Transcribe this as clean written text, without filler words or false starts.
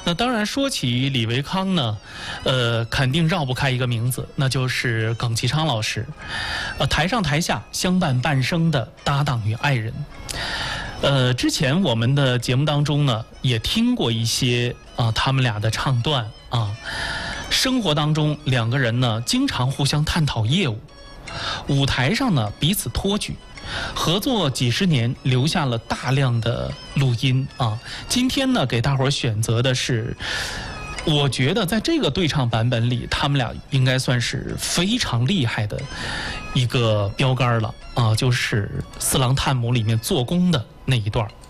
那当然，说起李维康呢，肯定绕不开一个名字，那就是耿其昌老师。台上台下相伴半生的搭档与爱人。之前我们的节目当中呢，也听过一些他们俩的唱段啊。生活当中两个人呢，经常互相探讨业务，舞台上呢彼此托举。合作几十年，留下了大量的录音啊。今天呢，给大伙儿选择的是，我觉得在这个对唱版本里，他们俩应该算是非常厉害的一个标杆了啊，就是《四郎探母》里面做工的那一段。